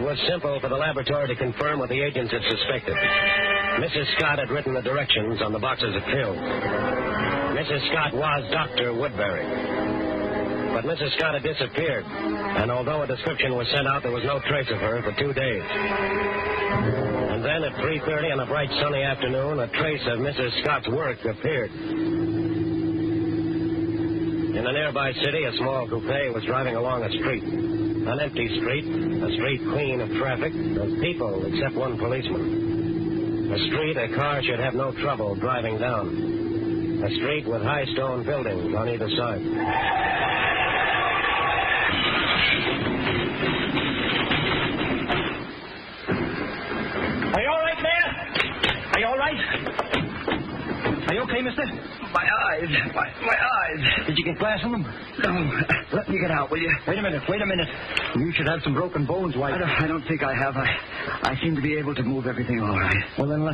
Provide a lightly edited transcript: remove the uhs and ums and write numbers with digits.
was simple for the laboratory to confirm what the agents had suspected. Mrs. Scott had written the directions on the boxes of pills. Mrs. Scott was Dr. Woodbury. But Mrs. Scott had disappeared, and although a description was sent out, there was no trace of her for 2 days. And then at 3:30 on a bright sunny afternoon, a trace of Mrs. Scott's work appeared. In a nearby city, a small coupe was driving along a street. An empty street, a street clean of traffic, of people except one policeman. A street a car should have no trouble driving down. A street with high stone buildings on either side. Are you all right, Mayor? Are you all right? Are you okay, mister? My eyes. My eyes. Did you get glass in them? No. Let me get out, will you? Wait a minute. You should have some broken bones, White. I don't think I have. I seem to be able to move everything all right. Well, then